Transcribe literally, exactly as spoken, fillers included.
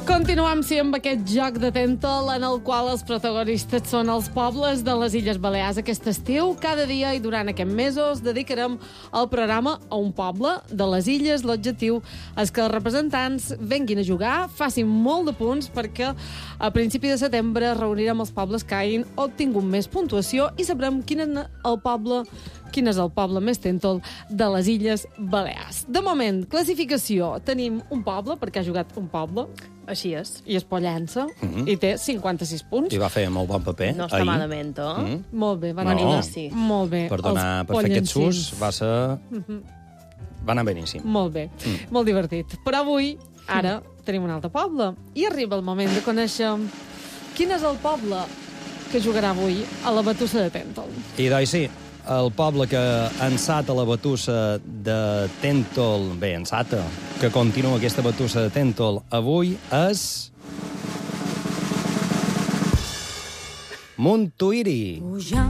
Continuem, sí, amb aquest joc de Tentol en el qual els protagonistes són els pobles de les Illes Balears. Aquest estiu, cada dia i durant aquests mesos, dedicarem el programa a un poble de les illes. L'objectiu és que els representants venguin a jugar, facin molt de punts, perquè a principi de setembre reunirem els pobles que hagin obtingut més puntuació i sabrem quin és el poble quin és el poble més Tentol de les Illes Balears. De moment, classificació. Tenim un poble, perquè ha jugat un poble. Així és. I és Pollença, Mhm. i té cinquanta-sis punts. I va fer molt bon paper No està ahir. malament, eh? Mhm. Molt bé, va No. anar Boníssim. molt bé. Per, donar, Els per fer aquest sus pollencins. va ser... Va anar beníssim. Molt bé, Mm. molt divertit. Però avui, ara, tenim un altre poble. I arriba el moment de conèixer quin és el poble que jugarà avui a la Batussa de Tentol. I doncs sí, el poble que ensata la batussa de Tentol, bé, ensata, que continua aquesta batussa de Tentol avui, és... Montuïri. Pujant